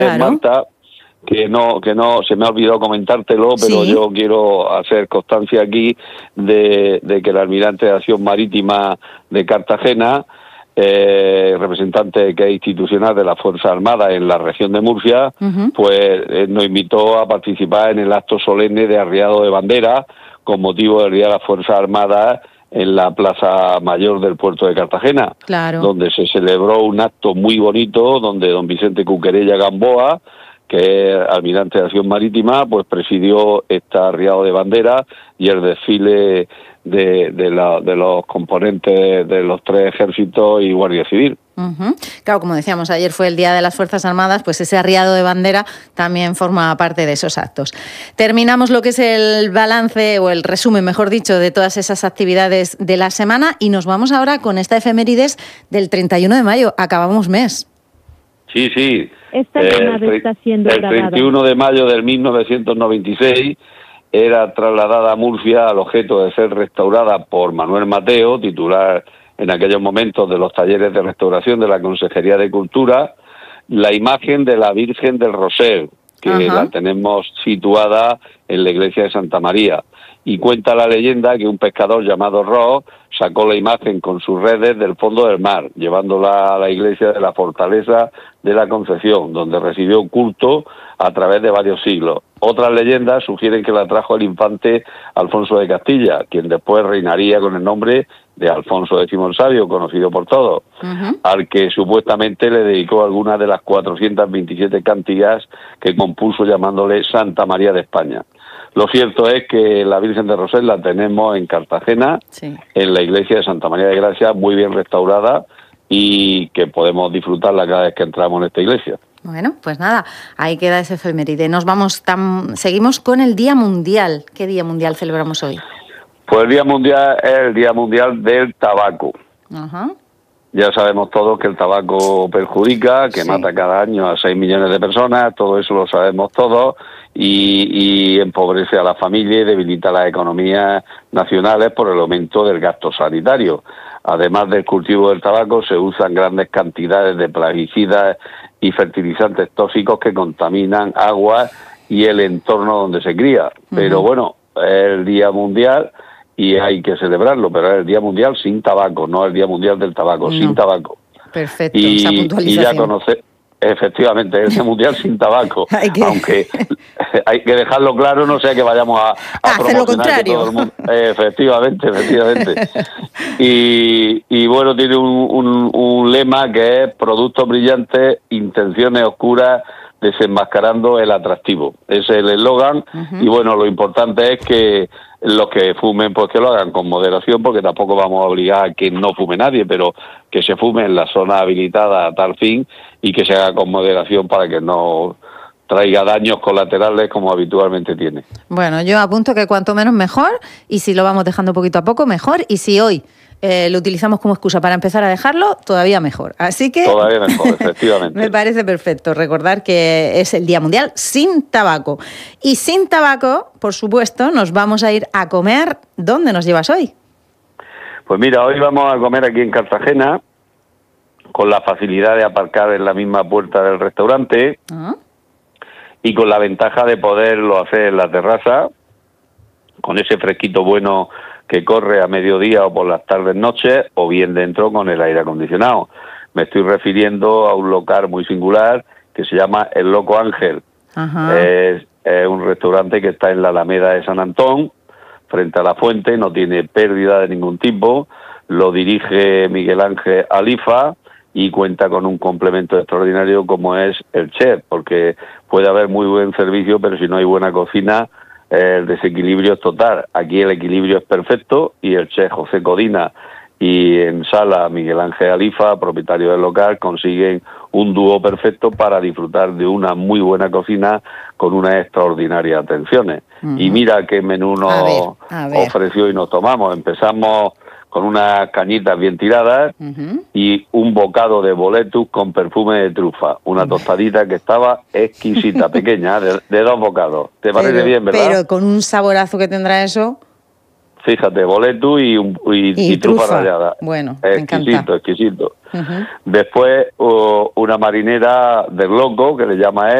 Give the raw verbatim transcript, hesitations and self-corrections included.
Claro. Marta, que no que no se me ha olvidado comentártelo, pero Sí. yo quiero hacer constancia aquí de, de que el almirante de Acción Marítima de Cartagena, eh, representante que es institucional de las Fuerzas Armadas en la región de Murcia, Uh-huh. pues eh, nos invitó a participar en el acto solemne de arriado de bandera con motivo del Día de las Fuerzas Armadas en la Plaza Mayor del puerto de Cartagena, Claro. donde se celebró un acto muy bonito, donde don Vicente Cuquerella Gamboa, que es almirante de Acción Marítima, pues presidió este arriado de bandera y el desfile de, de, la, de los componentes de los tres ejércitos y Guardia Civil. Uh-huh. Claro, como decíamos, ayer fue el Día de las Fuerzas Armadas, pues ese arriado de bandera también forma parte de esos actos. Terminamos lo que es el balance, o el resumen, mejor dicho, de todas esas actividades de la semana y nos vamos ahora con esta efemérides del treinta y uno de mayo. Acabamos mes. Sí, sí. Esta Eh, llamada el, está siendo el grabada. treinta y uno de mayo de mil novecientos noventa y seis era trasladada a Murcia al objeto de ser restaurada por Manuel Mateo, titular en aquellos momentos de los talleres de restauración de la Consejería de Cultura, la imagen de la Virgen del Roser, que Ajá. la tenemos situada en la iglesia de Santa María. Y cuenta la leyenda que un pescador llamado Ross sacó la imagen con sus redes del fondo del mar, llevándola a la iglesia de la Fortaleza de la Concepción, donde recibió culto a través de varios siglos. Otras leyendas sugieren que la trajo el infante Alfonso de Castilla, quien después reinaría con el nombre de Alfonso décimo el Sabio, conocido por todos, Uh-huh. al que supuestamente le dedicó algunas de las cuatrocientas veintisiete cantigas que compuso llamándole Santa María de España. Lo cierto es que la Virgen de Roser la tenemos en Cartagena, Sí. en la iglesia de Santa María de Gracia, muy bien restaurada y que podemos disfrutarla cada vez que entramos en esta iglesia. Bueno, pues nada, ahí queda ese efeméride. Nos vamos, tan... seguimos con el Día Mundial. ¿Qué Día Mundial celebramos hoy? Pues el Día Mundial es el Día Mundial del Tabaco. Ajá. Ya sabemos todos que el tabaco perjudica, que Sí. mata cada año a seis millones de personas, todo eso lo sabemos todos, y, y empobrece a la familia y debilita las economías nacionales por el aumento del gasto sanitario. Además del cultivo del tabaco, se usan grandes cantidades de plaguicidas y fertilizantes tóxicos que contaminan agua y el entorno donde se cría. Pero Uh-huh. bueno, es el Día Mundial y hay que celebrarlo, pero es el Día Mundial sin tabaco, no el Día Mundial del tabaco, No. sin tabaco. Perfecto, Y, esa y puntualización. ya conoce, efectivamente, es el Día Mundial sin tabaco, Hay que- aunque hay que dejarlo claro, no sea que vayamos a, a hacer lo promocionar que contrario. todo el mundo... Eh, efectivamente, efectivamente. Y, y bueno, tiene un, un, un lema que es productos brillantes, intenciones oscuras, desenmascarando el atractivo. Ese es el eslogan. Uh-huh. Y bueno, lo importante es que los que fumen, pues que lo hagan con moderación, porque tampoco vamos a obligar a que no fume nadie, pero que se fume en la zona habilitada a tal fin y que se haga con moderación para que no traiga daños colaterales como habitualmente tiene. Bueno, yo apunto que cuanto menos mejor, y si lo vamos dejando poquito a poco, mejor, y si hoy eh, lo utilizamos como excusa para empezar a dejarlo, todavía mejor. Así que Todavía mejor, efectivamente. me parece perfecto recordar que es el Día Mundial sin tabaco. Y sin tabaco, por supuesto, nos vamos a ir a comer. ¿Dónde nos llevas hoy? Pues mira, hoy vamos a comer aquí en Cartagena, con la facilidad de aparcar en la misma puerta del restaurante, ¿Ah? y con la ventaja de poderlo hacer en la terraza, con ese fresquito bueno que corre a mediodía o por las tardes noches, o bien dentro con el aire acondicionado. Me estoy refiriendo a un local muy singular que se llama El Loco Ángel. Ajá. Es, es un restaurante que está en la Alameda de San Antón, frente a la fuente, no tiene pérdida de ningún tipo, lo dirige Miguel Ángel Alifa y cuenta con un complemento extraordinario como es el chef, porque puede haber muy buen servicio, pero si no hay buena cocina, el desequilibrio es total. Aquí el equilibrio es perfecto y el chef José Codina y en sala Miguel Ángel Alifa, propietario del local, consiguen un dúo perfecto para disfrutar de una muy buena cocina con unas extraordinarias atenciones. Uh-huh. Y mira qué menú nos a ver, a ver. ofreció y nos tomamos. Empezamos con unas cañitas bien tiradas uh-huh. y un bocado de boletus con perfume de trufa. Una tostadita que estaba exquisita, pequeña, de, de dos bocados. ¿Te parece pero, bien, verdad? Pero con un saborazo que tendrá eso... Fíjate, boletus y, y, y, y trufa trufa rallada. Bueno, me exquisito, encanta. exquisito. Uh-huh. Después uh, una marinera del loco, que le llama él,